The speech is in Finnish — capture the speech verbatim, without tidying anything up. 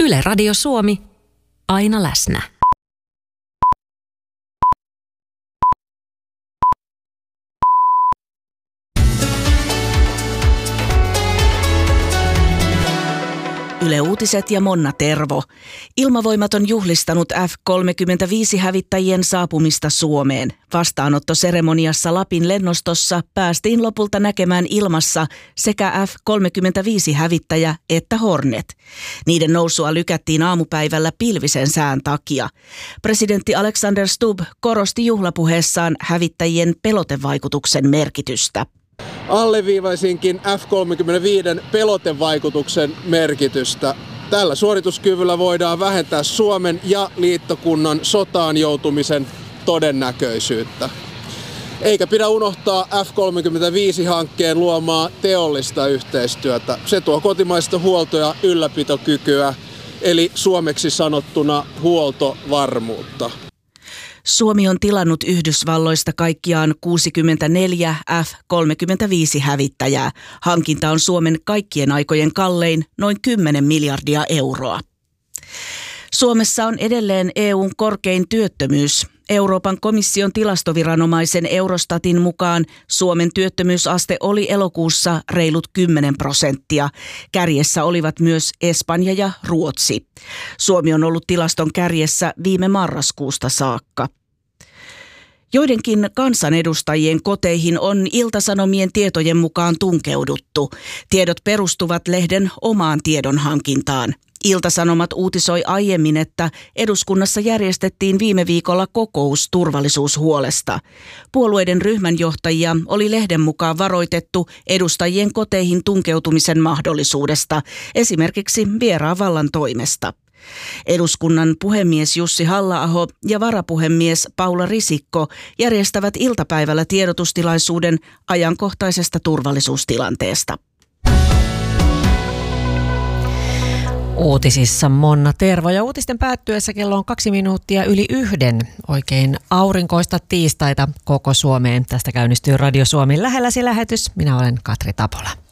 Yle Radio Suomi, aina läsnä. Yle Uutiset ja Monna Tervo. Ilmavoimat on juhlistanut F kolmekymmentäviisi-hävittäjien saapumista Suomeen. Vastaanottoseremoniassa Lapin lennostossa päästiin lopulta näkemään ilmassa sekä F kolmekymmentäviisi-hävittäjä että Hornet. Niiden nousua lykättiin aamupäivällä pilvisen sään takia. Presidentti Alexander Stubb korosti juhlapuheessaan hävittäjien pelotevaikutuksen merkitystä. Alleviivaisinkin F kolmekymmentäviisi pelotevaikutuksen merkitystä. Tällä suorituskyvyllä voidaan vähentää Suomen ja liittokunnan sotaan joutumisen todennäköisyyttä. Eikä pidä unohtaa F kolmekymmentäviisi-hankkeen luomaa teollista yhteistyötä. Se tuo kotimaista huolto- ja ylläpitokykyä, eli suomeksi sanottuna huoltovarmuutta. Suomi on tilannut Yhdysvalloista kaikkiaan kuusikymmentäneljä F kolmekymmentäviisi-hävittäjää. Hankinta on Suomen kaikkien aikojen kallein, noin kymmenen miljardia euroa. Suomessa on edelleen E U:n korkein työttömyys. Euroopan komission tilastoviranomaisen Eurostatin mukaan Suomen työttömyysaste oli elokuussa reilut kymmenen prosenttia. Kärjessä olivat myös Espanja ja Ruotsi. Suomi on ollut tilaston kärjessä viime marraskuusta saakka. Joidenkin kansanedustajien koteihin on Ilta-Sanomien tietojen mukaan tunkeuduttu. Tiedot perustuvat lehden omaan tiedonhankintaan. Ilta-Sanomat uutisoi aiemmin, että eduskunnassa järjestettiin viime viikolla kokous turvallisuushuolesta. Puolueiden ryhmänjohtajia oli lehden mukaan varoitettu edustajien koteihin tunkeutumisen mahdollisuudesta, esimerkiksi vieraan vallan toimesta. Eduskunnan puhemies Jussi Halla-aho ja varapuhemies Paula Risikko järjestävät iltapäivällä tiedotustilaisuuden ajankohtaisesta turvallisuustilanteesta. Uutisissa Monna Tervo ja uutisten päättyessä kello on kaksi minuuttia yli yhden. Oikein aurinkoista tiistaita koko Suomeen. Tästä käynnistyy Radio Suomen lähelläsi lähetys. Minä olen Katri Tapola.